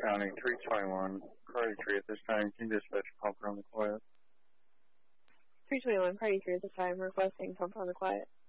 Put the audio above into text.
County, 321, Prairie Tree at this time. Can you dispatch pump on the quiet? 321, Prairie Tree at this time, requesting pump on the quiet.